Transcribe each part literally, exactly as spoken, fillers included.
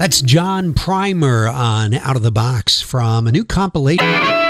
That's John Primer on Out of the Box from a new compilation.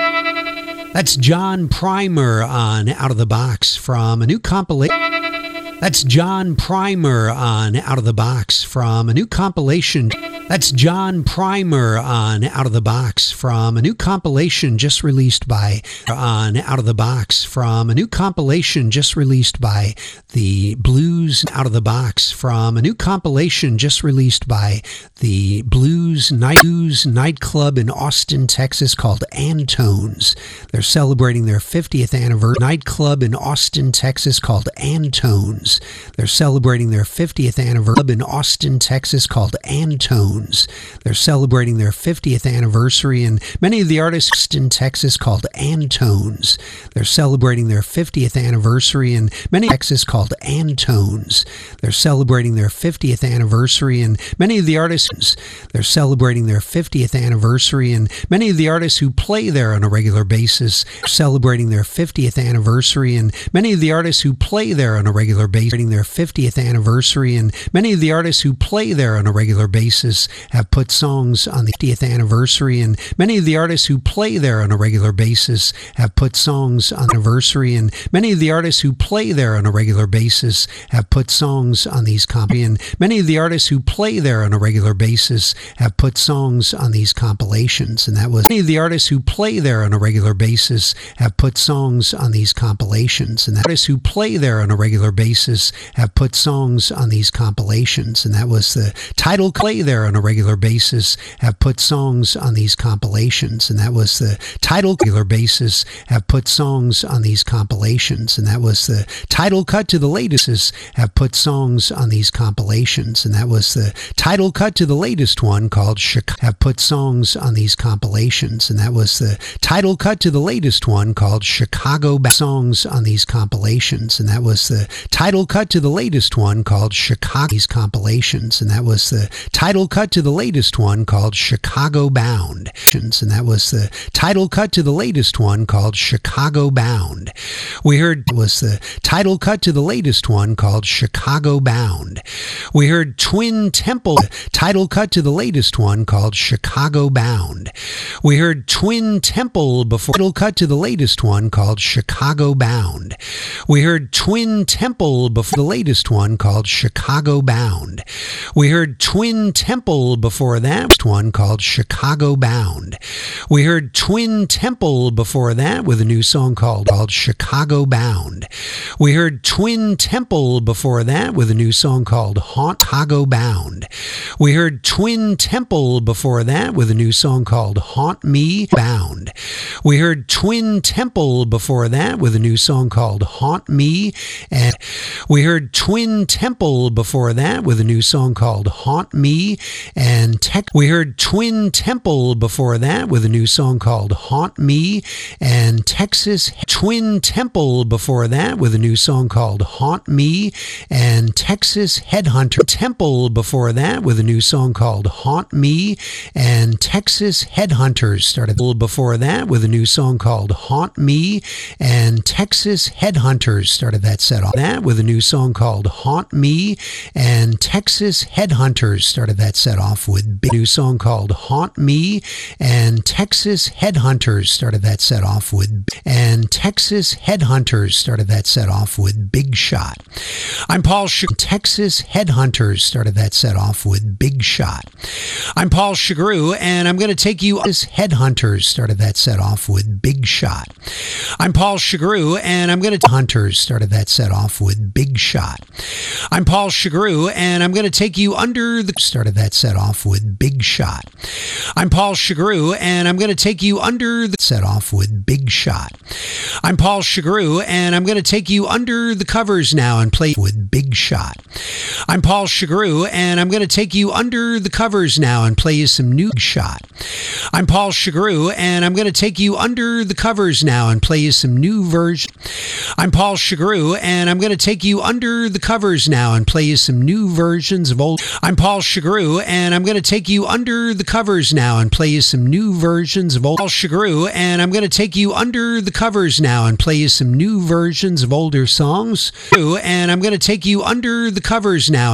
That's John Primer on Out of the Box from a new compilation. That's John Primer on Out of the Box from a new compilation. That's John Primer on Out of the Box from a new compilation just released by on Out of the Box from a new compilation just released by the Blues Out of the Box from a new compilation just released by the Blues Night Blues nightclub in Austin, Texas called Antones. They're celebrating their fiftieth anniversary nightclub in Austin, Texas called Antones. They're celebrating their fiftieth anniversary in Austin, Texas called Antones. They're celebrating their fiftieth anniversary, and many of the artists in Texas called Antones. They're celebrating their fiftieth anniversary, and many Texas called Antones. They're celebrating their fiftieth anniversary, and many of the artists they're celebrating their fiftieth anniversary, and many of the artists who play there on a regular basis are celebrating their fiftieth anniversary, and many of the artists who play there on a regular basis their fiftieth anniversary, and many of the artists who play there on a regular basis have put songs on the fiftieth anniversary, and many of the artists who play there on a regular basis have put songs on the anniversary, and many of the artists who play there on a regular basis have put songs on these comp and many of the artists who play there on a regular basis have put songs on these compilations, and that was many of the artists who play there on a regular basis have put songs on these compilations, and the artists who play there on a regular basis have put songs on these compilations, and that was the title. Play there on a regular basis have put songs on these compilations, and that was the title. Regular basis have put songs on these compilations, and that was the title cut to the latest. Have put songs on these compilations, and that was the title cut to the latest one called Chicago. Have put songs on these compilations, and that was the title cut to the latest one called Chicago. Songs on these compilations, and that was the title cut to the latest one called Chicago. These compilations, and that was the title cut to the latest one called Chicago Bound, and that was the title cut to the latest one called Chicago Bound. We heard was the title cut to the latest one called Chicago Bound. We heard Twin Temple, title cut to the latest one called Chicago Bound. We heard Twin Temple before, title cut to the latest one called Chicago Bound. We heard Twin Temple before the latest one called Chicago Bound. We heard Twin Temple before that one called Chicago Bound. We heard Twin Temple before that with a new song called, called Chicago Bound. We heard Twin Temple before that with a new song called Haunt Chicago Bound. We heard Twin Temple before that with a new song called Haunt Me Bound. We heard Twin Temple before that with a new song called Haunt Me, and we heard Twin Temple before that with a new song called Haunt Me, and tech. We heard Twin Temple before that with a new song called Haunt Me, and Texas. Twin Temple before that with a new song called Haunt Me, and Texas Headhunter. Temple before that with a new song called Haunt Me, and Texas Headhunters started before that with a new song called Haunt Me, and Texas Headhunters started that set off that with a new song called Haunt Me, and Texas Headhunters started that set off with a new song called Haunt Me, and Texas Headhunters started that set off with and Texas Headhunters started that set off with Big Shot. I'm Paul Sh- Texas Headhunters started that set off with Big Shot. I'm Paul Shagru, and I'm going to take you as Headhunters started that set off with Big Shot. I'm Paul Shagru, and I'm going to Hunters started that set off with Big Shot. I'm Paul Shagru, and I'm going to take you under the started that set off with Big Shot. I'm Paul Shagru, and I'm going to take you under the set off with Big Shot. I'm Paul Shagru, and I'm going to take you under the covers now and play with Big Shot. I'm Paul Shagru, and I'm going to take you under the covers now and play you some new shot. I'm Paul Shagru, and I'm going to take you under the covers now and play you some new version. I'm Paul Shagru, and I'm going to take you under the covers now and play you some new versions of old. I'm Paul Shagru, and I'm going to take you under the covers now and play you some new versions of old. Paul Shagru, and I'm going to take you under the covers now and play you some new versions of older songs. And I'm going to take you under the covers now